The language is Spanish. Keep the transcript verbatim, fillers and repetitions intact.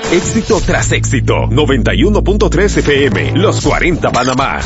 Éxito tras éxito. noventa y uno punto tres F M. Los cuarenta Panamá.